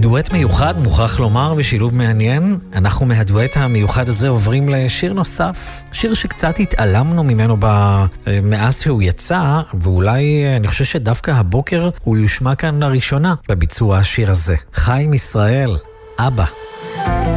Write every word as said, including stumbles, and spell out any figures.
דואט מיוחד, מוכרח לומר, ושילוב מעניין. אנחנו מהדואט המיוחד הזה עוברים לשיר נוסף, שיר שקצת התעלמנו ממנו מאז שהוא יצא, ואולי אני חושב שדווקא הבוקר הוא יושמע כאן לראשונה בביצוע השיר הזה. חיים ישראל, אבא.